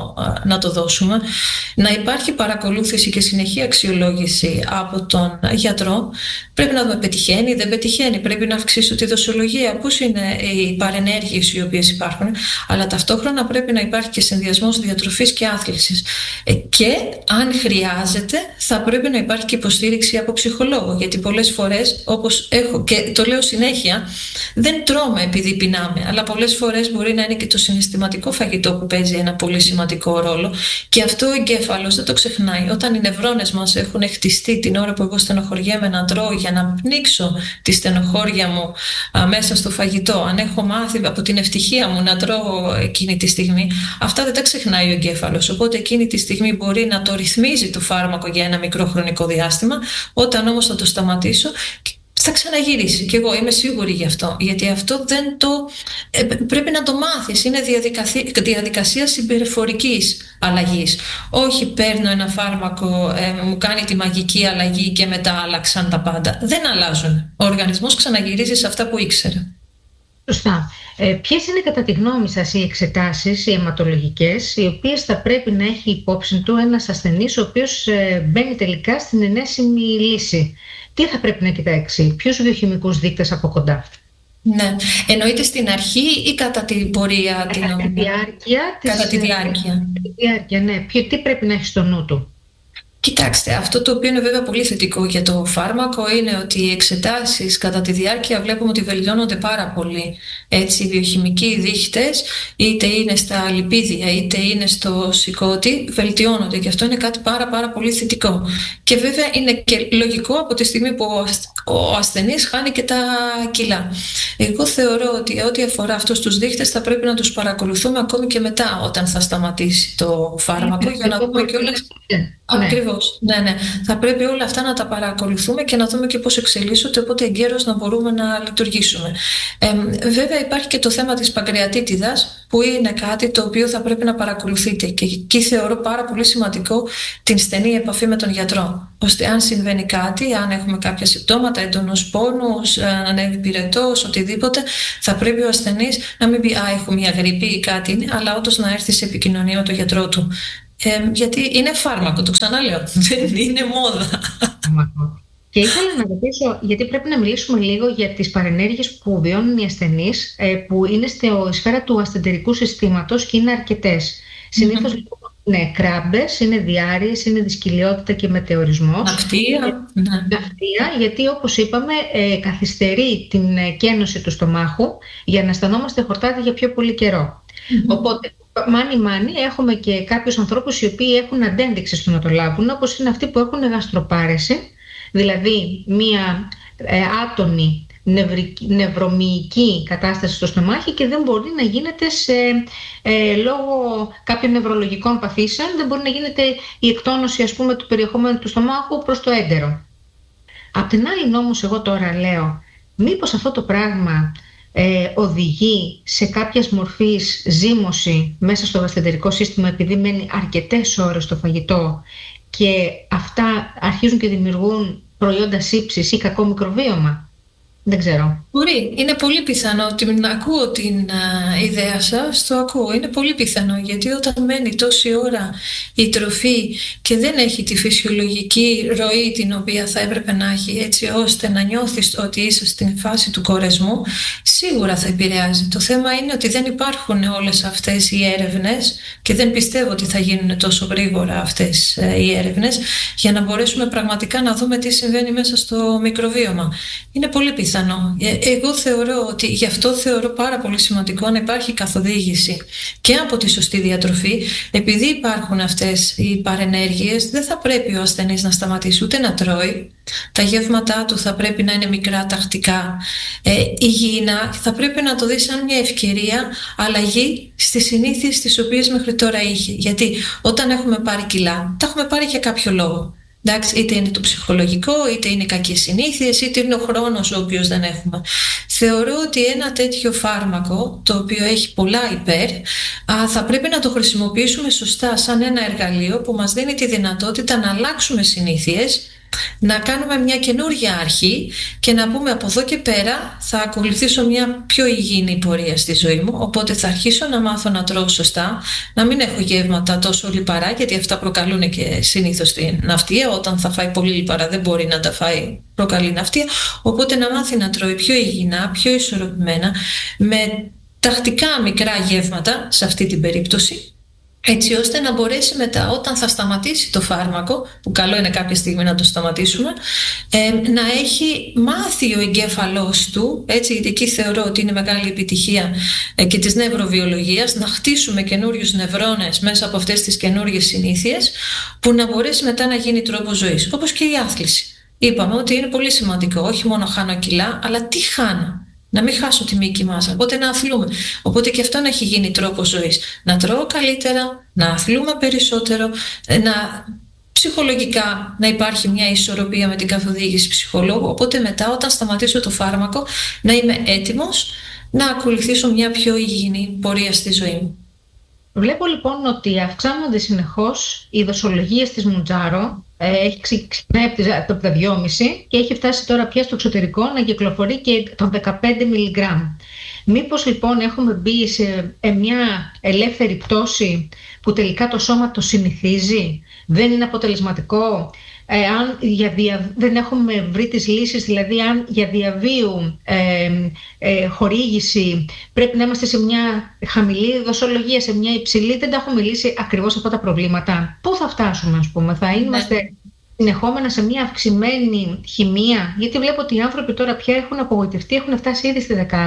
να το δώσουμε. Να υπάρχει παρακολούθηση και συνεχή αξιολόγηση από τον γιατρό. Πρέπει να δούμε πετυχαίνει, δεν πετυχαίνει, πρέπει να αυξήσω τη δοσολογία, πώς είναι οι παρενέργειες οι οποίες υπάρχουν, αλλά ταυτόχρονα πρέπει να υπάρχει και συνδυασμός διατροφής και άθλησης. Και αν χρειάζεται θα πρέπει να υπάρχει και υποστήριξη από ψυχολόγο, γιατί πολλές φορές, όπως έχω και το λέω συνέχεια, δεν τρώμε επειδή πεινάμε, αλλά πολλές φορές μπορεί να είναι και το συναισθηματικό φαγητό που παίζει ένα πολύ σημαντικό ρόλο, και αυτό ο εγκέφαλος δεν το ξεχνάει. Όταν οι νευρώνες μας έχουν χτιστεί την ώρα που εγώ στενοχωριέμαι να τρώω για να πνίξω τη στενοχώρια μου μέσα στο φαγητό, αν έχω μάθει από την ευτυχία μου να τρώω εκείνη τη στιγμή, αυτά δεν τα ξεχνάει ο εγκέφαλος. Οπότε εκείνη τη στιγμή μπορεί να το ρυθμίζει το φάρμακο για ένα μικρό χρονικό διάστημα. Όταν όμως θα το σταματήσω, θα ξαναγυρίσει. Και εγώ είμαι σίγουρη γι' αυτό. Γιατί αυτό δεν το πρέπει να το μάθεις. Είναι διαδικασία συμπεριφορικής αλλαγής. Όχι παίρνω ένα φάρμακο, μου κάνει τη μαγική αλλαγή και μετά άλλαξαν τα πάντα. Δεν αλλάζουν. Ο οργανισμός ξαναγυρίζει σε αυτά που ήξερε. Σωστά. Ποιες είναι κατά τη γνώμη σας οι εξετάσεις, οι αιματολογικές, οι οποίες θα πρέπει να έχει υπόψη του ένας ασθενής ο οποίος μπαίνει τελικά στην ενέσιμη λύση? Τι θα πρέπει να κοιτάξει, ποιους βιοχημικούς δείκτες από κοντά? Ναι, εννοείται στην αρχή ή κατά την πορεία? Κατά τη διάρκεια. Κατά τη διάρκεια. Ναι. Τι πρέπει να έχει στο νου του? Κοιτάξτε, αυτό το οποίο είναι βέβαια πολύ θετικό για το φάρμακο είναι ότι οι εξετάσεις κατά τη διάρκεια βλέπουμε ότι βελτιώνονται πάρα πολύ. Έτσι, οι βιοχημικοί δείχτες, είτε είναι στα λιπίδια είτε είναι στο σηκώτη, βελτιώνονται, και αυτό είναι κάτι πάρα πολύ θετικό. Και βέβαια είναι και λογικό από τη στιγμή που ο ασθενής χάνει και τα κιλά. Εγώ θεωρώ ότι ό,τι αφορά αυτούς τους δείχτες θα πρέπει να τους παρακολουθούμε ακόμη και μετά, όταν θα σταματήσει το φάρμακο, για να δούμε και όλες. Ακριβώς. Ναι. Θα πρέπει όλα αυτά να τα παρακολουθούμε και να δούμε και πώς εξελίσσονται, οπότε εγκαίρως να μπορούμε να λειτουργήσουμε. Βέβαια υπάρχει και το θέμα της παγκρεατίτιδας, που είναι κάτι το οποίο θα πρέπει να παρακολουθείτε, και εκεί θεωρώ πάρα πολύ σημαντικό την στενή επαφή με τον γιατρό, ώστε αν συμβαίνει κάτι, αν έχουμε κάποια συμπτώματα, έντονος πόνος, ανέβει πυρετός, οτιδήποτε, θα πρέπει ο ασθενής να μην πει έχω μια γρίπη ή κάτι, αλλά όντως να έρθει σε επικοινωνία με τον γιατρό του. Γιατί είναι φάρμακο, το ξαναλέω, δεν είναι μόδα. Και ήθελα να ρωτήσω, γιατί πρέπει να μιλήσουμε λίγο για τις παρενέργειες που βιώνουν οι ασθενείς, που είναι στη σφαίρα του ασθεντερικού συστήματος και είναι αρκετές. Συνήθως είναι κράμπες, είναι διάρρειες, είναι δυσκολιότητα και μετεωρισμός. Ναυτία. Γιατί όπως είπαμε καθυστερεί την κένωση του στομάχου για να αισθανόμαστε χορτάτη για πιο πολύ καιρό. Οπότε μάνι έχουμε και κάποιους ανθρώπους οι οποίοι έχουν αντένδειξη στο να το λάβουν, όπως είναι αυτοί που έχουν γαστροπάρεση, δηλαδή μία άτονη νευρομυϊκή κατάσταση στο στομάχι, και δεν μπορεί να γίνεται λόγω κάποιων νευρολογικών παθήσεων, δεν μπορεί να γίνεται η εκτόνωση, ας πούμε, του περιεχομένου του στομάχου προς το έντερο. Απ' την άλλη όμως εγώ τώρα λέω, μήπως αυτό το πράγμα οδηγεί σε κάποιας μορφής ζύμωση μέσα στο γαστρεντερικό σύστημα, επειδή μένει αρκετές ώρες στο φαγητό και αυτά αρχίζουν και δημιουργούν προϊόντα σύψης ή κακό μικροβίωμα? Δεν ξέρω. Μπορεί. Είναι πολύ πιθανό. Ακούω την ιδέα σας, το ακούω. Είναι πολύ πιθανό, γιατί όταν μένει τόση ώρα η τροφή και δεν έχει τη φυσιολογική ροή την οποία θα έπρεπε να έχει, έτσι ώστε να νιώθεις ότι είσαι στην φάση του κορεσμού, σίγουρα θα επηρεάζει. Το θέμα είναι ότι δεν υπάρχουν όλες αυτές οι έρευνες, και δεν πιστεύω ότι θα γίνουν τόσο γρήγορα αυτές οι έρευνες, για να μπορέσουμε πραγματικά να δούμε τι συμβαίνει μέσα στο μικροβίωμα. Είναι πολύ πιθανό. Εγώ θεωρώ ότι γι' αυτό θεωρώ πάρα πολύ σημαντικό να υπάρχει καθοδήγηση και από τη σωστή διατροφή. Επειδή υπάρχουν αυτές οι παρενέργειες, δεν θα πρέπει ο ασθενής να σταματήσει ούτε να τρώει. Τα γεύματά του θα πρέπει να είναι μικρά, τακτικά, υγιεινά. Θα πρέπει να το δει σαν μια ευκαιρία αλλαγή στις συνήθειες τις οποίες μέχρι τώρα είχε. Γιατί όταν έχουμε πάρει κιλά, τα έχουμε πάρει για κάποιο λόγο. Εντάξει, είτε είναι το ψυχολογικό, είτε είναι κακές συνήθειες, είτε είναι ο χρόνος ο οποίος δεν έχουμε. Θεωρώ ότι ένα τέτοιο φάρμακο, το οποίο έχει πολλά υπέρ, θα πρέπει να το χρησιμοποιήσουμε σωστά σαν ένα εργαλείο που μας δίνει τη δυνατότητα να αλλάξουμε συνήθειες, να κάνουμε μια καινούργια αρχή και να πούμε από εδώ και πέρα θα ακολουθήσω μια πιο υγιεινή πορεία στη ζωή μου, οπότε θα αρχίσω να μάθω να τρώω σωστά, να μην έχω γεύματα τόσο λιπαρά, γιατί αυτά προκαλούν και συνήθως την ναυτία. Όταν θα φάει πολύ λιπαρά δεν μπορεί να τα φάει, προκαλεί ναυτία. Οπότε να μάθει να τρώει πιο υγιεινά, πιο ισορροπημένα, με τακτικά μικρά γεύματα σε αυτή την περίπτωση, έτσι ώστε να μπορέσει μετά, όταν θα σταματήσει το φάρμακο, που καλό είναι κάποια στιγμή να το σταματήσουμε, να έχει μάθει ο εγκέφαλός του, έτσι, γιατί εκεί θεωρώ ότι είναι μεγάλη επιτυχία και της νευροβιολογίας, να χτίσουμε καινούριους νευρώνες μέσα από αυτές τις καινούριες συνήθειες, που να μπορέσει μετά να γίνει τρόπος ζωής. Όπως και η άθληση. Είπαμε ότι είναι πολύ σημαντικό, όχι μόνο χάνω κιλά, αλλά τι χάνω. Να μην χάσω τη μυϊκή μάζα, οπότε να αθλούμε. Οπότε και αυτό να έχει γίνει τρόπος ζωής. Να τρώω καλύτερα, να αθλούμε περισσότερο, ψυχολογικά να υπάρχει μια ισορροπία με την καθοδήγηση ψυχολόγου. Οπότε μετά, όταν σταματήσω το φάρμακο, να είμαι έτοιμος να ακολουθήσω μια πιο υγιεινή πορεία στη ζωή μου. Βλέπω λοιπόν ότι αυξάνονται συνεχώς οι δοσολογίες της Mounjaro. Έχει ξεκινάει από τα 2,5 και έχει φτάσει τώρα πια στο εξωτερικό να κυκλοφορεί και των 15 μιλιγκράμμ. Μήπως λοιπόν έχουμε μπει σε μια ελεύθερη πτώση που τελικά το σώμα το συνηθίζει, δεν είναι αποτελεσματικό, αν δεν έχουμε βρει τις λύσεις, δηλαδή αν για διαβίου χορήγηση πρέπει να είμαστε σε μια χαμηλή δοσολογία, σε μια υψηλή, δεν τα έχουμε λύσει ακριβώς αυτά τα προβλήματα. Πού θα φτάσουμε, ας πούμε, θα είμαστε συνεχόμενα σε μια αυξημένη χημεία? Γιατί βλέπω ότι οι άνθρωποι τώρα πια έχουν απογοητευτεί, έχουν φτάσει ήδη στη 10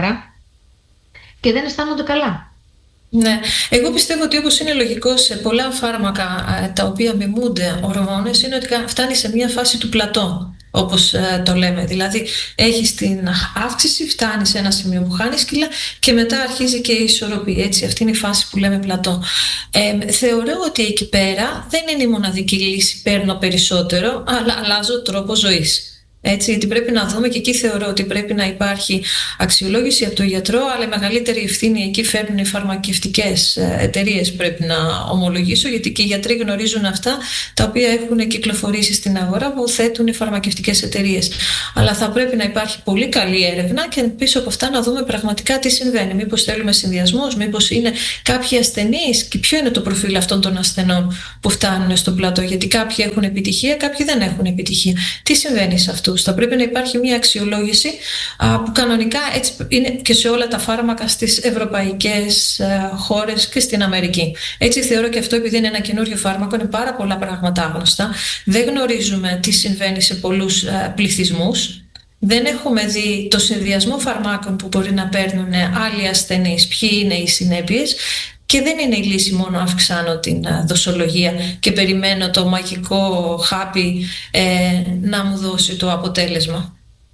και δεν αισθάνονται καλά. Ναι, εγώ πιστεύω ότι όπως είναι λογικό σε πολλά φάρμακα τα οποία μιμούνται ορμόνες, είναι ότι φτάνει σε μια φάση του πλατό, όπως το λέμε. Δηλαδή έχεις την αύξηση, φτάνει σε ένα σημείο που χάνεις κιλά και μετά αρχίζει και η ισορροπία. Έτσι, αυτή είναι η φάση που λέμε πλατό. Θεωρώ ότι εκεί πέρα δεν είναι η μοναδική λύση, παίρνω περισσότερο, αλλά αλλάζω τρόπο ζωής. Έτσι, γιατί πρέπει να δούμε, και εκεί θεωρώ ότι πρέπει να υπάρχει αξιολόγηση από τον γιατρό, αλλά η μεγαλύτερη ευθύνη εκεί φέρνουν οι φαρμακευτικές εταιρείες, πρέπει να ομολογήσω, γιατί και οι γιατροί γνωρίζουν αυτά τα οποία έχουν κυκλοφορήσει στην αγορά που θέτουν οι φαρμακευτικές εταιρείες. Αλλά θα πρέπει να υπάρχει πολύ καλή έρευνα και πίσω από αυτά να δούμε πραγματικά τι συμβαίνει. Μήπως θέλουμε συνδυασμός, μήπως είναι κάποιοι ασθενείς και ποιο είναι το προφίλ αυτών των ασθενών που φτάνουν στο πλατό. Γιατί κάποιοι έχουν επιτυχία, κάποιοι δεν έχουν επιτυχία. Τι συμβαίνει σε αυτούς? Θα πρέπει να υπάρχει μια αξιολόγηση που κανονικά έτσι είναι και σε όλα τα φάρμακα στις ευρωπαϊκές χώρες και στην Αμερική. Έτσι θεωρώ και αυτό, επειδή είναι ένα καινούριο φάρμακο, είναι πάρα πολλά πράγματα άγνωστα. Δεν γνωρίζουμε τι συμβαίνει σε πολλούς πληθυσμούς. Δεν έχουμε δει το συνδυασμό φαρμάκων που μπορεί να παίρνουν άλλοι ασθενείς, ποιοι είναι οι συνέπειες. Και δεν είναι η λύση μόνο αυξάνω την δοσολογία και περιμένω το μαγικό χάπι να μου δώσει το αποτέλεσμα.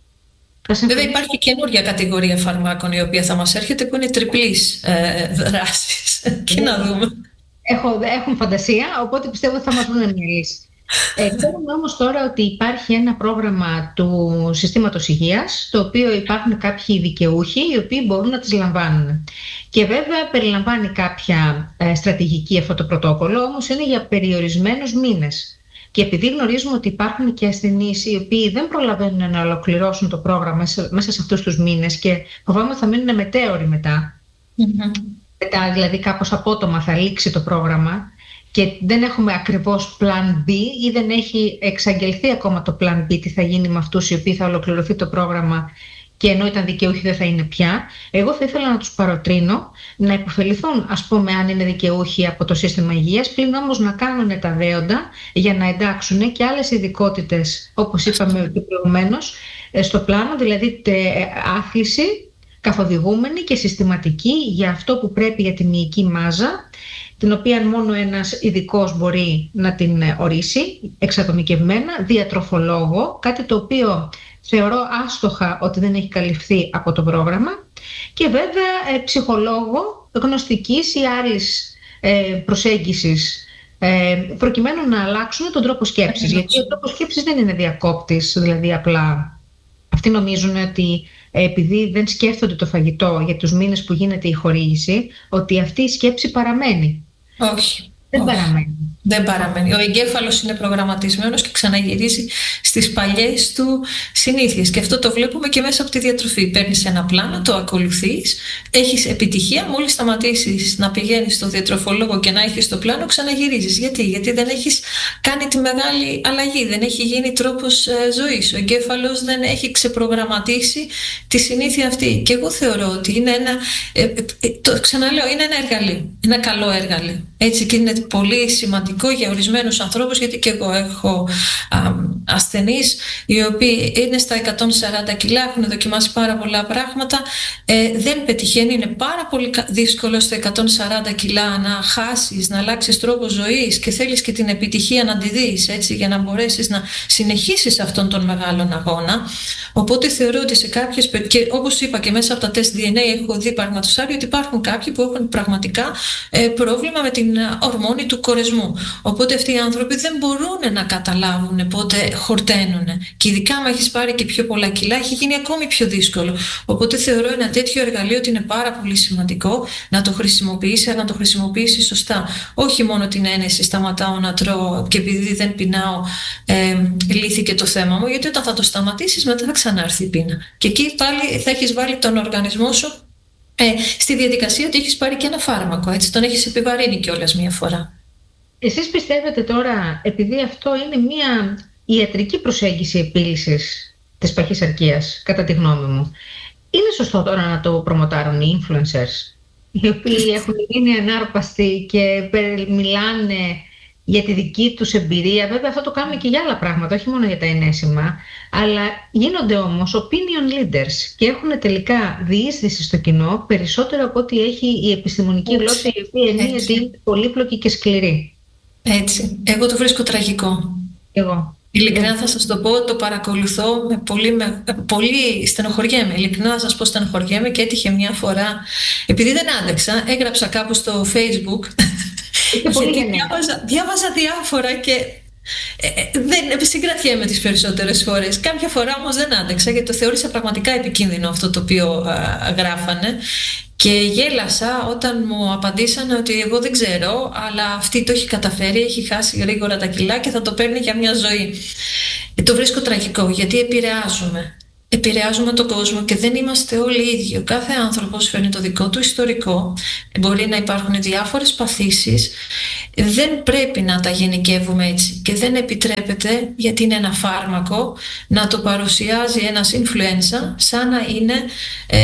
Βέβαια υπάρχει καινούργια κατηγορία φαρμάκων η οποία θα μας έρχεται, που είναι τριπλής δράσης. Και να δούμε. Έχουν φαντασία, οπότε πιστεύω ότι θα μας βρουν μια λύση. Ξέρουμε όμως τώρα ότι υπάρχει ένα πρόγραμμα του συστήματος υγείας, το οποίο υπάρχουν κάποιοι δικαιούχοι οι οποίοι μπορούν να τις λαμβάνουν. Και βέβαια περιλαμβάνει κάποια στρατηγική αυτό το πρωτόκολλο, όμως είναι για περιορισμένους μήνες. Και επειδή γνωρίζουμε ότι υπάρχουν και ασθενείς οι οποίοι δεν προλαβαίνουν να ολοκληρώσουν το πρόγραμμα μέσα σε αυτούς τους μήνες και φοβάμαι ότι θα μείνουν μετέωροι μετά. Μετά δηλαδή κάπως απότομα θα λήξει το πρόγραμμα και δεν έχουμε ακριβώς plan B ή δεν έχει εξαγγελθεί ακόμα το plan B, τι θα γίνει με αυτούς οι οποίοι θα ολοκληρωθεί το πρόγραμμα και ενώ ήταν δικαιούχοι δεν θα είναι πια. Εγώ θα ήθελα να τους παροτρύνω να υποφεληθούν, ας πούμε, αν είναι δικαιούχοι από το σύστημα υγείας, πλην όμως να κάνουν τα δέοντα για να εντάξουν και άλλες ειδικότητες, όπως είπαμε και προηγουμένως, στο πλάνο, δηλαδή άθληση καθοδηγούμενη και συστηματική για αυτό που πρέπει για τη μυϊκή μάζα, την οποία μόνο ένας ειδικός μπορεί να την ορίσει, εξατομικευμένα, διατροφολόγο, κάτι το οποίο θεωρώ άστοχα ότι δεν έχει καλυφθεί από το πρόγραμμα, και βέβαια ψυχολόγο γνωστικής ή άλλης προσέγγισης, προκειμένου να αλλάξουν τον τρόπο σκέψης. Γιατί ο τρόπος σκέψης δεν είναι διακόπτης, δηλαδή απλά αυτοί νομίζουν ότι επειδή δεν σκέφτονται το φαγητό για τους μήνες που γίνεται η χορήγηση, ότι αυτή η σκέψη παραμένει. Όχι. Δεν παραμένει. Δεν παραμένει. Ο εγκέφαλος είναι προγραμματισμένος και ξαναγυρίζει στις παλιές του συνήθειες. Και αυτό το βλέπουμε και μέσα από τη διατροφή. Παίρνεις ένα πλάνο, το ακολουθείς, έχεις επιτυχία. Μόλις σταματήσεις να πηγαίνεις στο διατροφολόγο και να έχεις το πλάνο, ξαναγυρίζεις. Γιατί δεν έχεις κάνει τη μεγάλη αλλαγή, δεν έχει γίνει τρόπος ζωής. Ο εγκέφαλος δεν έχει ξεπρογραμματίσει τη συνήθεια αυτή. Και εγώ θεωρώ ότι είναι το ξαναλέω, είναι ένα εργαλείο, ένα καλό εργαλείο. Έτσι, και είναι πολύ σημαντικό για ορισμένους ανθρώπους, γιατί και εγώ έχω ασθενείς οι οποίοι είναι στα 140 κιλά, έχουν δοκιμάσει πάρα πολλά πράγματα, δεν πετυχαίνει, είναι πάρα πολύ δύσκολο στα 140 κιλά να χάσεις, να αλλάξεις τρόπο ζωής και θέλεις και την επιτυχία να τη δεις, έτσι, για να μπορέσεις να συνεχίσεις αυτόν τον μεγάλο αγώνα. Οπότε θεωρώ ότι σε κάποιες και όπως είπα και μέσα από τα τεστ DNA έχω δει παραδείγματος χάρη ότι υπάρχουν κάποιοι που έχουν πραγματικά πρόβλημα με την ορμόνη του κορεσμού. Οπότε αυτοί οι άνθρωποι δεν μπορούν να καταλάβουν πότε χορταίνουν. Και ειδικά αν έχεις πάρει και πιο πολλά κιλά, έχει γίνει ακόμη πιο δύσκολο. Οπότε θεωρώ ένα τέτοιο εργαλείο ότι είναι πάρα πολύ σημαντικό να το χρησιμοποιήσει, αλλά να το χρησιμοποιήσει σωστά. Όχι μόνο την ένεση, σταματάω να τρώω και επειδή δεν πεινάω, λύθηκε το θέμα μου, γιατί όταν θα το σταματήσεις, μετά θα ξανάρθει η πείνα. Και εκεί πάλι θα έχεις βάλει τον οργανισμό σου στη διαδικασία ότι έχεις πάρει και ένα φάρμακο, έτσι, τον έχεις επιβαρύνει κιόλας μία φορά. Εσείς πιστεύετε τώρα, επειδή αυτό είναι μία ιατρική προσέγγιση επίλυσης της παχυσαρκίας, κατά τη γνώμη μου, είναι σωστό τώρα να το προμοτάρουν οι influencers, οι οποίοι έχουν γίνει ανάρπαστοι και μιλάνε για τη δική τους εμπειρία? Βέβαια αυτό το κάνουμε και για άλλα πράγματα, όχι μόνο για τα ενέσιμα, αλλά γίνονται όμως opinion leaders και έχουν τελικά διείσδυση στο κοινό περισσότερο από ό,τι έχει η επιστημονική γλώσσα, η οποία είναι πολύπλοκη και σκληρή. Έτσι. Εγώ το βρίσκω τραγικό. Εγώ. Ειλικρινά θα σας το πω, το παρακολουθώ πολύ στενοχωριέμαι. Ειλικρινά θα σας πω, στενοχωριέμαι, και έτυχε μια φορά, επειδή δεν άντεξα, έγραψα κάπου στο Facebook γιατί διάβαζα διάφορα και δεν συγκρατιέμαι τις περισσότερες φορές. Κάποια φορά όμως δεν άντεξα, γιατί το θεώρησα πραγματικά επικίνδυνο αυτό το οποίο γράφανε. Και γέλασα όταν μου απαντήσανε ότι εγώ δεν ξέρω, αλλά αυτή το έχει καταφέρει, έχει χάσει γρήγορα τα κιλά και θα το παίρνει για μια ζωή. Το βρίσκω τραγικό, γιατί επηρεάζουμε τον κόσμο και δεν είμαστε όλοι ίδιοι. Ο κάθε άνθρωπος φέρνει το δικό του ιστορικό, μπορεί να υπάρχουν διάφορες παθήσεις, δεν πρέπει να τα γενικεύουμε έτσι και δεν επιτρέπεται, γιατί είναι ένα φάρμακο, να το παρουσιάζει ένας influencer σαν να είναι